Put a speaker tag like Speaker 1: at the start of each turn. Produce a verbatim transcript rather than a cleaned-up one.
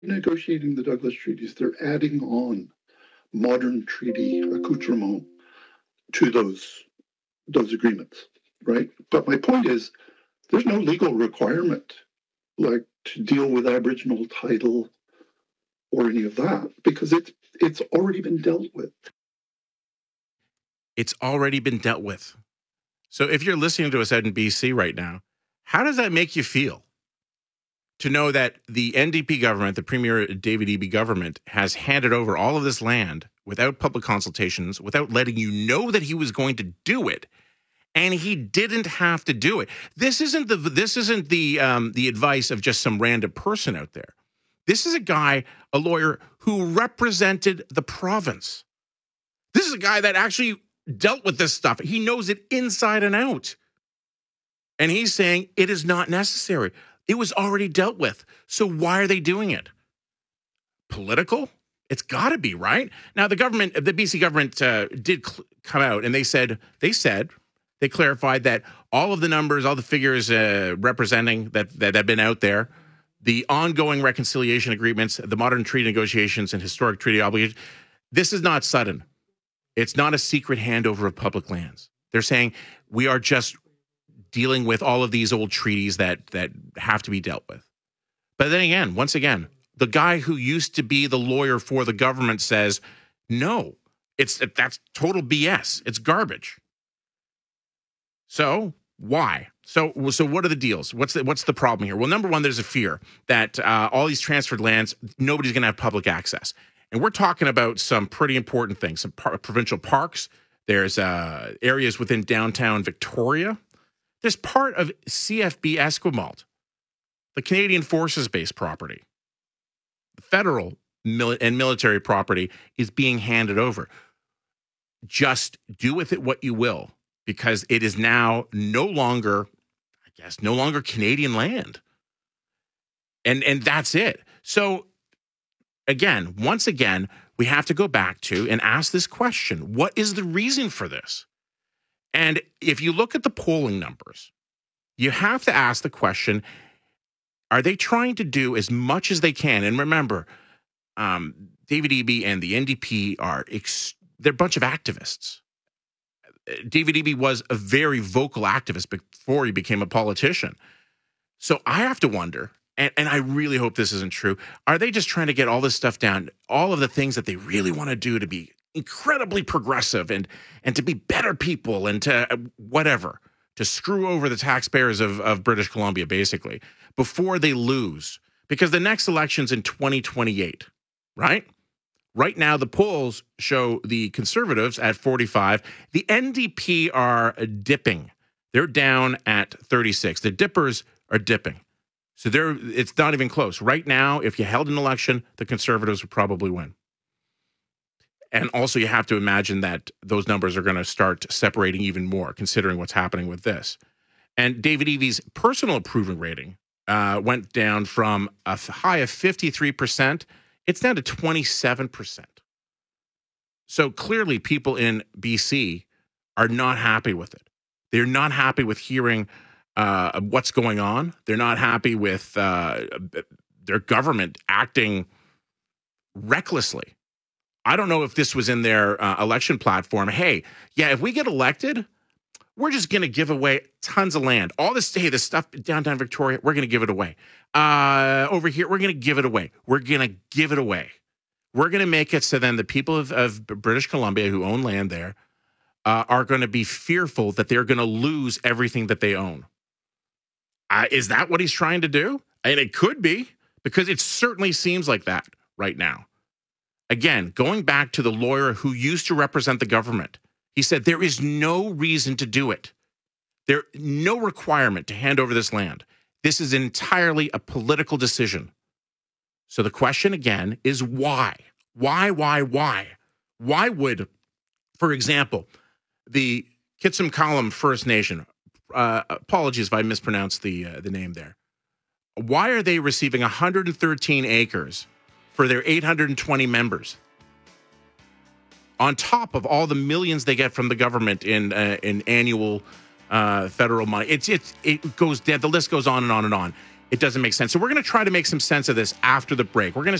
Speaker 1: negotiating the Douglas treaties, they're adding on modern treaty accoutrement to those those agreements, right? But my point is, there's no legal requirement like to deal with Aboriginal title or any of that because it's it's already been dealt with.
Speaker 2: It's already been dealt with. So if you're listening to us out in B C right now, how does that make you feel? To know that the N D P government, the Premier David Eby government, has handed over all of this land without public consultations, without letting you know that he was going to do it, and he didn't have to do it. This isn't the this isn't the um, the advice of just some random person out there. This is a guy, a lawyer who represented the province. This is a guy that actually dealt with this stuff. He knows it inside and out, and he's saying it is not necessary. It was already dealt with. So why are they doing it? Political? It's got to be, right? Now, the government, the B C government uh, did cl- come out and they said, they said, they clarified that all of the numbers, all the figures uh, representing that, that have been out there, the ongoing reconciliation agreements, the modern treaty negotiations and historic treaty obligations, this is not sudden. It's not a secret handover of public lands. They're saying we are just dealing with all of these old treaties that that have to be dealt with. But then again, once again, the guy who used to be the lawyer for the government says, no, it's that's total B S. It's garbage. So why? So so what are the deals? What's the, what's the problem here? Well, number one, there's a fear that uh, all these transferred lands, nobody's going to have public access. And we're talking about some pretty important things, some par- provincial parks. There's uh, areas within downtown Victoria. There's part of C F B Esquimalt, the Canadian Forces Base property. The federal mili- and military property is being handed over. Just do with it what you will, because it is now no longer, I guess, no longer Canadian land. And, and that's it. So, again, once again, we have to go back to and ask this question. What is the reason for this? And if you look at the polling numbers, you have to ask the question, are they trying to do as much as they can? And remember, um, David Eby and the N D P are, ex- they're a bunch of activists. David Eby was a very vocal activist before he became a politician. So I have to wonder, and, and I really hope this isn't true, are they just trying to get all this stuff down, all of the things that they really want to do to be incredibly progressive and and to be better people and to uh, whatever, to screw over the taxpayers of, of British Columbia, basically, before they lose? Because the next election's in twenty twenty-eight, right? Right now, the polls show the Conservatives at forty-five. The N D P are dipping. They're down at thirty-six. The Dippers are dipping. So they're it's not even close. Right now, if you held an election, the Conservatives would probably win. And also, you have to imagine that those numbers are going to start separating even more, considering what's happening with this. And David Eby's personal approval rating uh, went down from a high of fifty-three percent. It's down to twenty-seven percent. So clearly, people in B C are not happy with it. They're not happy with hearing uh, what's going on. They're not happy with uh, their government acting recklessly. I don't know if this was in their uh, election platform. Hey, yeah, if we get elected, we're just going to give away tons of land. All this, hey, this stuff downtown Victoria, we're going to give it away. Uh, over here, we're going to give it away. We're going to give it away. We're going to make it so then the people of, of British Columbia who own land there uh, are going to be fearful that they're going to lose everything that they own. Uh, is that what he's trying to do? And it could be, because it certainly seems like that right now. Again, going back to the lawyer who used to represent the government, he said there is no reason to do it. There no requirement to hand over this land. This is entirely a political decision. So the question again is why? Why, why, why? Why would, for example, the Kitsum Column First Nation, uh, apologies if I mispronounced the uh, the name there, why are they receiving one hundred thirteen acres for their eight hundred twenty members, on top of all the millions they get from the government in uh, in annual uh, federal money? It's it's it goes dead. The list goes on and on and on. it doesn't make sense. So we're going to try to make some sense of this after the break. We're going to